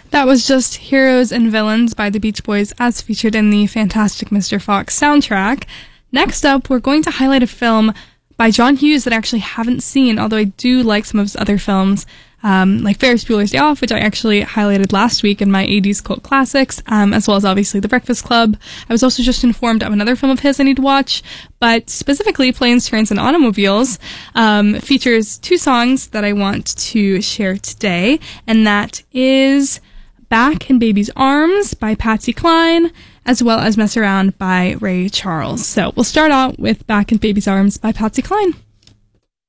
That was just Heroes and Villains by the Beach Boys as featured in the Fantastic Mr. Fox soundtrack. Next up, we're going to highlight a film by John Hughes that I actually haven't seen, although I do like some of his other films, like Ferris Bueller's Day Off, which I actually highlighted last week in my 80s cult classics, as well as obviously The Breakfast Club. I was also just informed of another film of his I need to watch, but specifically Planes, Trains, and Automobiles features two songs that I want to share today, and that is Back in Baby's Arms by Patsy Cline, as well as Mess Around by Ray Charles. So we'll start out with Back in Baby's Arms by Patsy Cline.